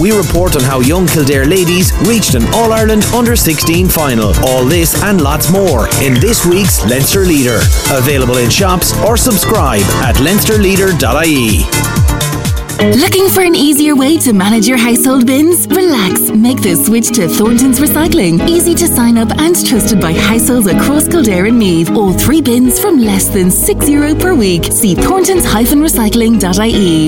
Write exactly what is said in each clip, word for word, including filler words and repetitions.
we report on how young Kildare ladies reached an All-Ireland under sixteen final. All this and lots more in this week's Leinster Leader. Available in shops or subscribe at leinster leader dot I E. Looking for an easier way to manage your household bins? Relax, make the switch to Thornton's Recycling. Easy to sign up and trusted by households across Kildare and Meath. All three bins from less than six euro per week. See thorntons dash recycling dot I E.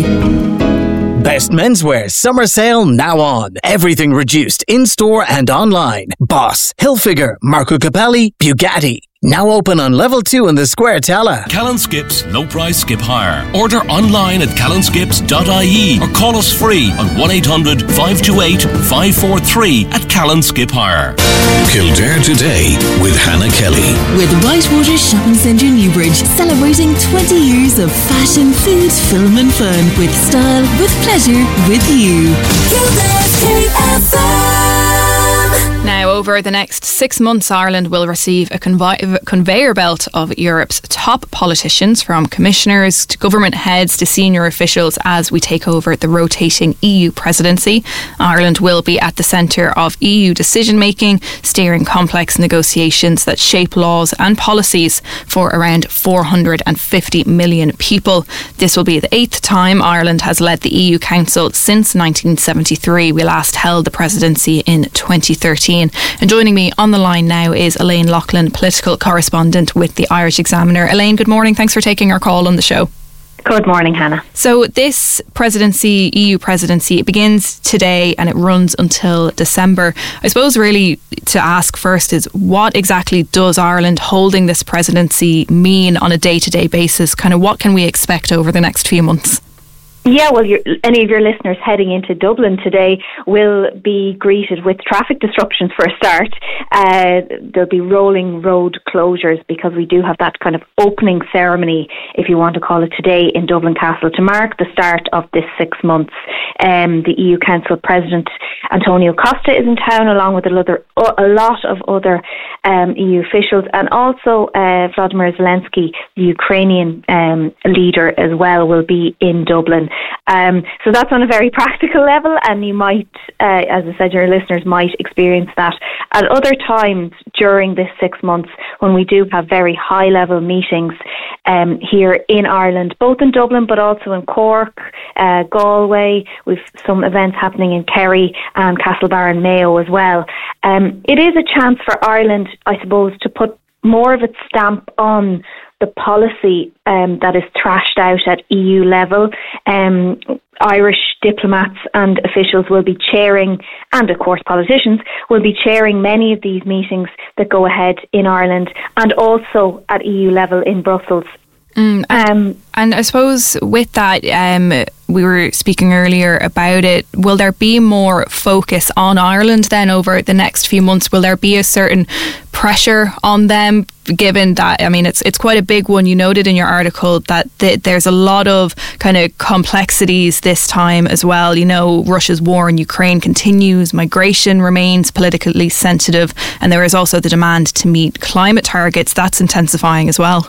Best menswear summer sale now on. Everything reduced in-store and online. Boss, Hilfiger, Marco Capelli, Bugatti. Now open on level two in the Square Tala. Callan Skips Low Price Skip Hire. Order online at callan skips dot I E or call us free on one eight hundred five two eight five four three at Callan Skip Hire. Kildare Today with Hannah Kelly. With Whitewater Shopping Centre Newbridge, celebrating twenty years of fashion, food, film and fun. With style, with pleasure, with you. Kildare K F M. Now, over the next six months, Ireland will receive a conve- conveyor belt of Europe's top politicians, from commissioners to government heads to senior officials, as we take over the rotating E U presidency. Ireland will be at the centre of E U decision-making, steering complex negotiations that shape laws and policies for around four hundred fifty million people. This will be the eighth time Ireland has led the E U Council since nineteen seventy-three. We last held the presidency in twenty thirteen. And joining me on the line now is Elaine Loughlin, political correspondent with the Irish Examiner. Elaine, good morning. Thanks for taking our call on the show. Good morning, Hannah. So this presidency, E U presidency, it begins today and it runs until December. I suppose really to ask first is, what exactly does Ireland holding this presidency mean on a day-to-day basis? Kind of what can we expect over the next few months? Yeah, well, your, any of your listeners heading into Dublin today will be greeted with traffic disruptions for a start. Uh, there'll be rolling road closures because we do have that kind of opening ceremony, if you want to call it, today in Dublin Castle to mark the start of this six months. Um, the E U Council President Antonio Costa is in town, along with a, other, a lot of other um, E U officials, and also uh, Vladimir Zelensky, the Ukrainian um, leader as well, will be in Dublin. Um, so that's on a very practical level, and you might, uh, as I said, your listeners might experience that at other times during this six months when we do have very high level meetings um, here in Ireland, both in Dublin but also in Cork, uh, Galway. We've some events happening in Kerry and Castlebar and Mayo as well. Um, it is a chance for Ireland, I suppose, to put more of its stamp on the policy um, that is thrashed out at E U level. Um, Irish diplomats and officials will be chairing, and of course politicians, will be chairing many of these meetings that go ahead in Ireland and also at E U level in Brussels. Mm, um, and I suppose with that, um, we were speaking earlier about it. Will there be more focus on Ireland then over the next few months? Will there be a certain pressure on them, given that, I mean, it's it's quite a big one. You noted in your article that th- there's a lot of kind of complexities this time as well. You know, Russia's war in Ukraine continues, migration remains politically sensitive, and there is also the demand to meet climate targets. That's intensifying as well.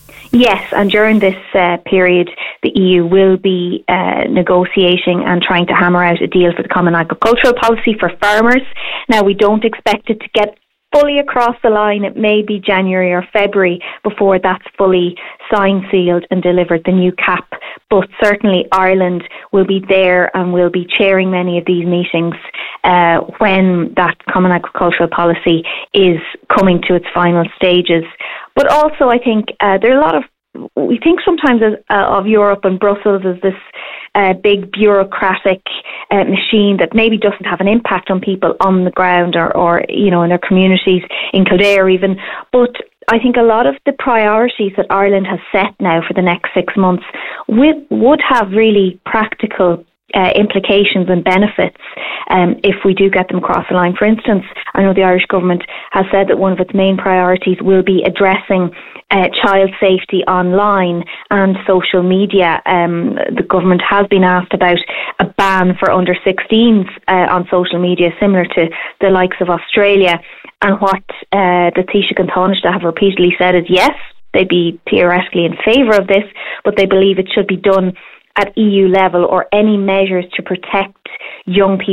Yes, and during this uh, period, the E U will be uh, negotiating and trying to hammer out a deal for the Common Agricultural Policy for farmers. Now, we don't expect it to get fully across the line. It may be January or February before that's fully signed, sealed and delivered, the new C A P. But certainly Ireland will be there and will be chairing many of these meetings uh, when that Common Agricultural Policy is coming to its final stages. But also, I think uh, there are a lot of, we think sometimes as, uh, of Europe and Brussels as this uh, big bureaucratic uh, machine that maybe doesn't have an impact on people on the ground or, or, you know, in their communities, in Kildare even. But I think a lot of the priorities that Ireland has set now for the next six months would, would have really practical Uh, implications and benefits um, if we do get them across the line. For instance, I know the Irish government has said that one of its main priorities will be addressing uh, child safety online and social media. Um, the government has been asked about a ban for under sixteens uh, on social media, similar to the likes of Australia. And what uh, the Taoiseach and Taoiseach have repeatedly said is yes, they'd be theoretically in favour of this, but they believe it should be done at E U level, or any measures to protect young people